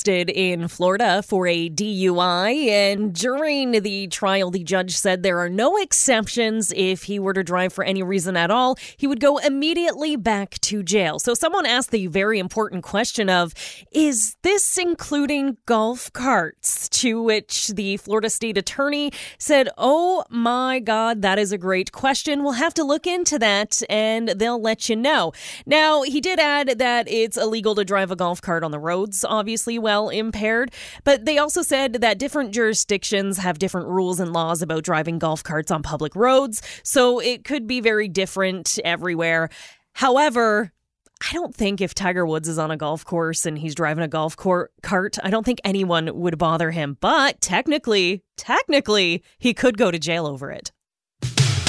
arrested in Florida for a DUI, and during the trial, the judge said there are no exceptions. If he were to drive for any reason at all, he would go immediately back to jail. So someone asked the very important question of, is this including golf carts? To which the Florida state attorney said, oh my God, that is a great question. We'll have to look into that and they'll let you know. Now, he did add that it's illegal to drive a golf cart on the roads, obviously while impaired, but they also said that different jurisdictions have different rules and laws about driving golf carts on public roads, so it could be very different everywhere. However, I don't think if Tiger Woods is on a golf course and he's driving a golf cart, I don't think anyone would bother him, but technically, he could go to jail over it.